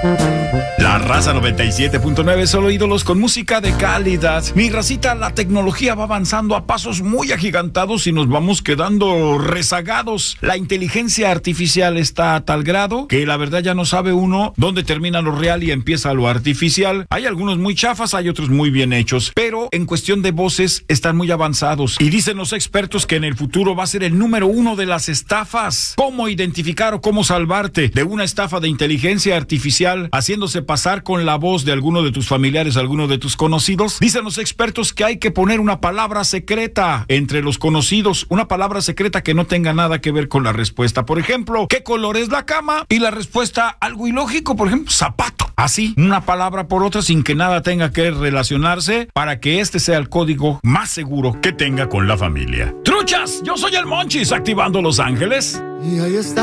La Raza 97.9, solo ídolos con música de calidad. Mi racita, la tecnología va avanzando a pasos muy agigantados y nos vamos quedando rezagados. La inteligencia artificial está a tal grado que la verdad ya no sabe uno dónde termina lo real y empieza lo artificial. Hay algunos muy chafas, hay otros muy bien hechos, pero en cuestión de voces están muy avanzados. Y dicen los expertos que en el futuro va a ser el número 1 de las estafas. ¿Cómo identificar o cómo salvarte de una estafa de inteligencia artificial haciéndose pasar con la voz de alguno de tus familiares, alguno de tus conocidos? Dicen los expertos que hay que poner una palabra secreta entre los conocidos, una palabra secreta que no tenga nada que ver con la respuesta. Por ejemplo, ¿qué color es la cama? Y la respuesta, algo ilógico, por ejemplo, zapato. Así, una palabra por otra sin que nada tenga que relacionarse para que este sea el código más seguro que tenga con la familia. ¡Truchas! Yo soy el Monchis, activando Los Ángeles. Y ahí está.